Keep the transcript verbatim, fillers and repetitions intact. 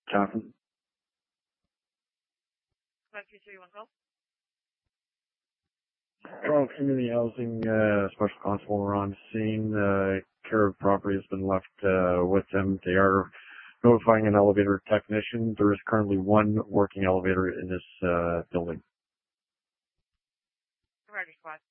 Catherine. Well, community housing uh, special constable around scene. Uh, care of property has been left uh, with them. They are notifying an elevator technician. There is currently one working elevator in this uh, building. Roger, squad.